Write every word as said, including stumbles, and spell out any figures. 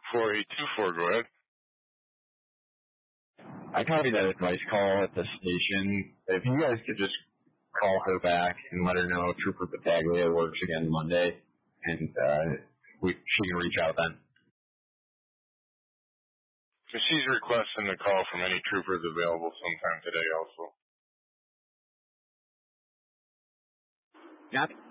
four eight two four, go ahead. I copied that advice call at the station. If you guys could just call her back and let her know Trooper Battaglia works again Monday, and uh, we, she can reach out then. So she's requesting a call from any troopers available sometime today also. Got